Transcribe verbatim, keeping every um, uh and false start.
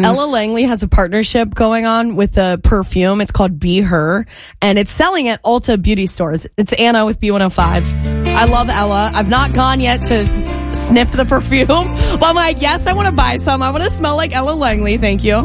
Ella Langley has a partnership going on with a perfume. It's called Be Her, and it's selling at Ulta Beauty Stores. It's Anna with B one oh five. I love Ella. I've not gone yet to sniff the perfume, but I'm like, yes, I want to buy some. I want to smell like Ella Langley. Thank you.